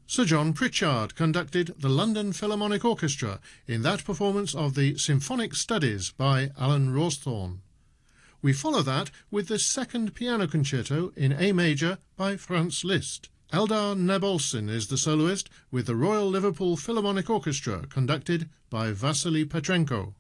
Sir John Pritchard conducted the London Philharmonic Orchestra in that performance of the Symphonic Studies by Alan Rawsthorne. We follow that with the second piano concerto in A major by Franz Liszt. Eldar Nabolsin is the soloist with the Royal Liverpool Philharmonic Orchestra conducted by Vasily Petrenko.